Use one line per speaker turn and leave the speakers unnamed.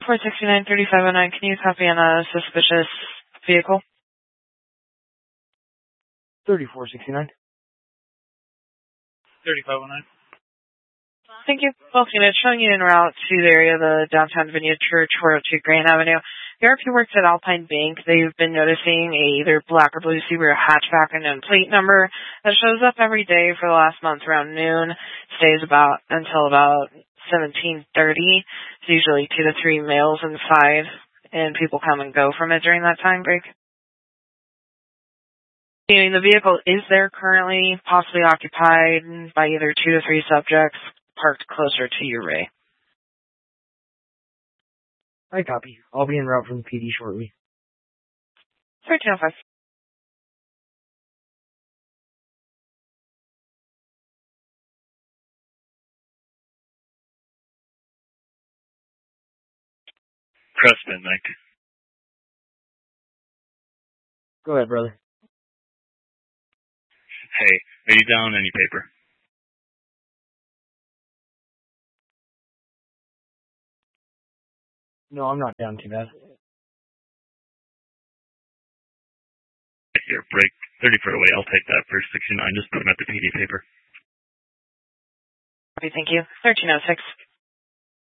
469-3509, can you copy on a suspicious vehicle?
3469.
3509.
Thank you. Both units showing you en route to the area of the downtown Vineyard Church, 402 Grand Avenue. The RP works at Alpine Bank. They've been noticing a either black or blue Subaru hatchback unknown plate number that shows up every day for the last month around noon. Stays until about 17:30. It's usually 2 to 3 males inside, and people come and go from it during that time break. The vehicle is there currently, possibly occupied by either 2 to 3 subjects parked closer to your ray.
I copy. I'll be en route from the PD shortly.
1305.
Crestman, Mike.
Go ahead, brother.
Hey, are you down any paper?
No, I'm not down too bad.
Here, break 30 foot away. I'll take that for 69. Just put them at the PD paper.
Thank you. 1306.